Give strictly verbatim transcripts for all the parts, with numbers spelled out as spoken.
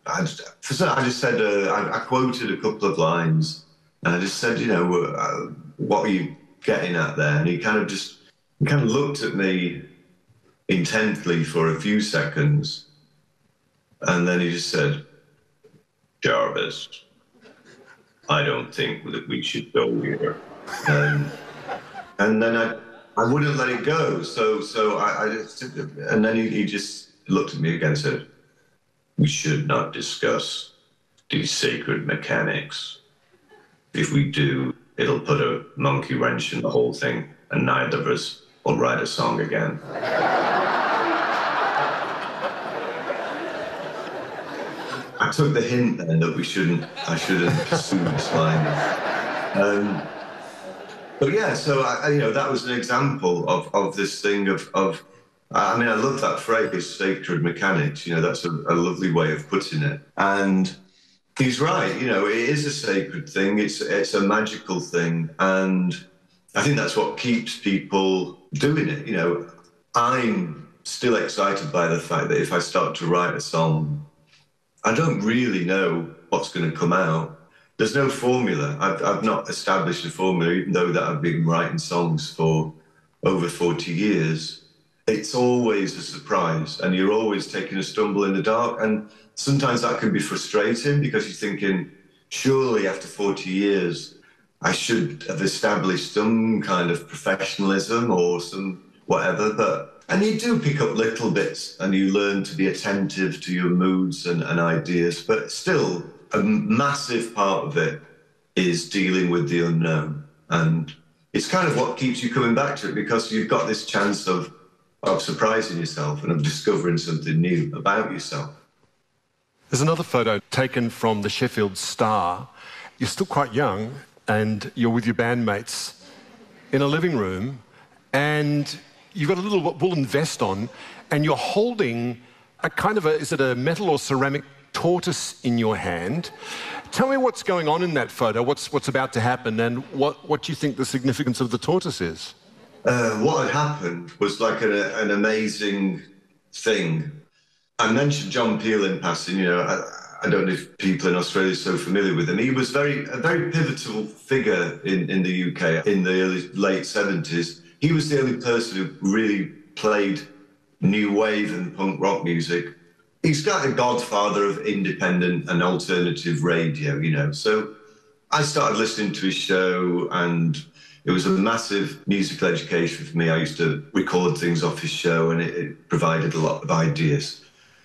I just, for some, I just said, uh, I, I quoted a couple of lines, and I just said, you know, uh, what are you getting at there? And he kind of just, he kind of looked at me intently for a few seconds, and then he just said, Jarvis, I don't think that we should go here. Um, and then I, I wouldn't let it go. So, so I, I just, and then he, he just looked at me again and said, we should not discuss these sacred mechanics. If we do, it'll put a monkey wrench in the whole thing, and neither of us will write a song again. I took the hint then that we shouldn't, I shouldn't pursue this line. Um, but yeah, so I, you know, that was an example of, of this thing of, of, I mean, I love that phrase, sacred mechanics, you know, that's a, a lovely way of putting it. And he's right, you know, it is a sacred thing, it's, it's a magical thing, and I think that's what keeps people doing it, you know. I'm still excited by the fact that if I start to write a song, I don't really know what's going to come out. There's no formula. I've, I've not established a formula, even though that I've been writing songs for over forty years. It's always a surprise, and you're always taking a stumble in the dark. And sometimes that can be frustrating because you're thinking, surely after forty years, I should have established some kind of professionalism or some whatever. But and you do pick up little bits and you learn to be attentive to your moods and, and ideas, but still a massive part of it is dealing with the unknown. And it's kind of what keeps you coming back to it, because you've got this chance of, of surprising yourself and of discovering something new about yourself. There's another photo taken from the Sheffield Star. You're still quite young and you're with your bandmates in a living room, and you've got a little woolen vest on, and you're holding a kind of a, is it a metal or ceramic tortoise in your hand? Tell me what's going on in that photo, what's, what's about to happen, and what, what you think the significance of the tortoise is. Uh, what had happened was like an, an amazing thing. I mentioned John Peel in passing, you know, I, I don't know if people in Australia are so familiar with him. He was very a very pivotal figure in, in the U K in the early, late seventies. He was the only person who really played new wave and punk rock music. He's got the godfather of independent and alternative radio, you know. So I started listening to his show, and it was a massive musical education for me. I used to record things off his show, and it, it provided a lot of ideas.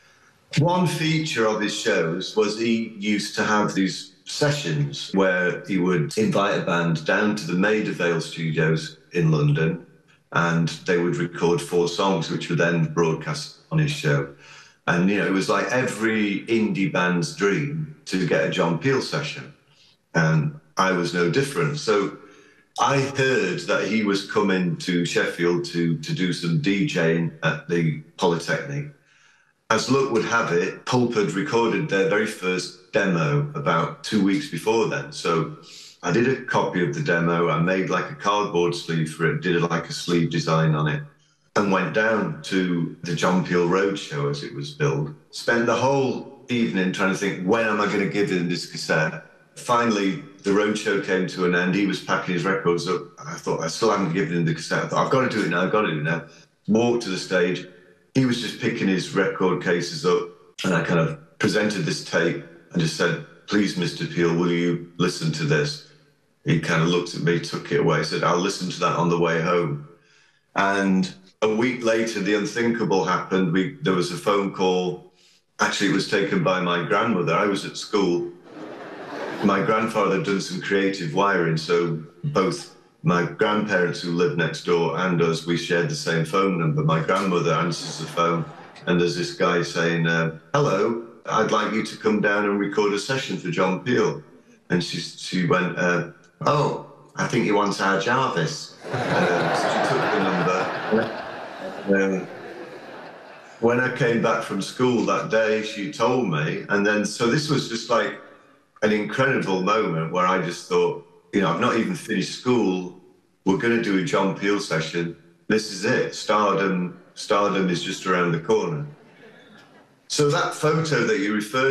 One feature of his shows was he used to have these sessions where he would invite a band down to the Maida Vale studios in London, and they would record four songs, which were then broadcast on his show. And, you know, it was like every indie band's dream to get a John Peel session. And I was no different. So I heard that he was coming to Sheffield to, to do some DJing at the Polytechnic. As luck would have it, Pulp had recorded their very first demo about two weeks before then. So I did a copy of the demo. I made like a cardboard sleeve for it, did like a sleeve design on it, and went down to the John Peel Roadshow, as it was billed. Spent the whole evening trying to think, when am I going to give him this cassette? Finally, the roadshow came to an end. He was packing his records up. I thought, I still haven't given him the cassette. I thought, I've got to do it now, I've got to do it now. Walked to the stage. He was just picking his record cases up, and I kind of presented this tape and just said, please, Mister Peel, will you listen to this? He kind of looked at me, took it away, said, I'll listen to that on the way home. And a week later, the unthinkable happened. We, there was a phone call. Actually, it was taken by my grandmother. I was at school. My grandfather had done some creative wiring, so both my grandparents who lived next door and us, we shared the same phone number. My grandmother answers the phone, and there's this guy saying, uh, hello, I'd like you to come down and record a session for John Peel. And she, she went, uh, oh, I think you want our Jarvis. Uh, so she took the number. Um, when I came back from school that day, she told me, and then, so this was just like an incredible moment where I just thought, you know, I've not even finished school. We're going to do a John Peel session. This is it. Stardom, stardom is just around the corner. So that photo that you referred